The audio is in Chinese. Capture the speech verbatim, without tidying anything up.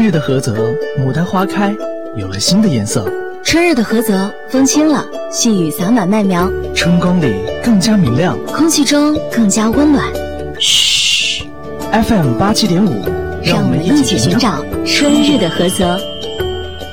日的菏泽，牡丹花开，有了新的颜色。 春日的菏泽，风轻了，细雨洒满麦苗， 春光里更加明亮， 空气中更加温暖。 嘘 ，F M 八七点五， 让我们一起寻找春日的菏泽。